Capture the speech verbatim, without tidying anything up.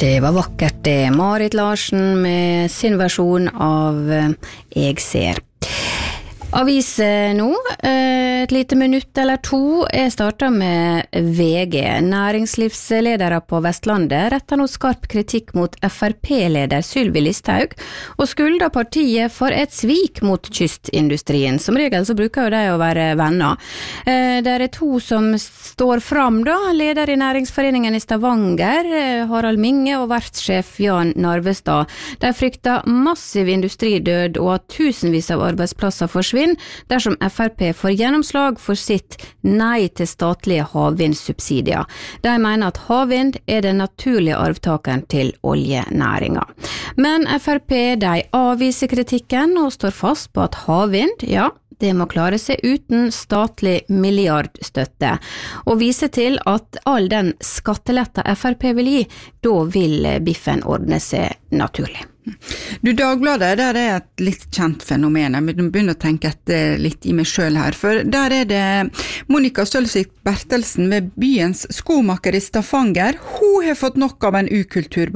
Det var vakkert det, Marit Larsen med sin versjon av Jeg ser. Avis nå, et lite minutt eller to. Jeg starter med V G. Næringslivsledere på Vestlandet retter nå skarp kritikk mot F R P-leder Sylvi Listhaug, og skulder partiet for et svik mot kystindustrien. Som regel så bruker jo de å være venner. Det er to som står fram da, leder i Næringsforeningen i Stavanger, Harald Minge, og verftssjef Jan Narvestad. De frykter massiv industridød og at tusenvis av arbeidsplasser forsvinner dersom F R P får gjennomslag for sitt nei til statlige havvindsubsidier. De mener at havvind er den naturlige arvtakeren til oljenæringa. Men F R P de avviser kritikken og står fast på at havvind, ja, det må klare seg uten statlig milliardstøtte, og viser til at all den skatteletta F R P vil gi, da vil biffen ordne seg naturlig. Du, Dagbladet, der er et litt kjent fenomen. Jeg begynner å tenke etter litt i meg selv her, for der er det Monica Sølvsvik Bertelsen ved byens skomaker i Stavanger. Hun har fått nok av en ukultur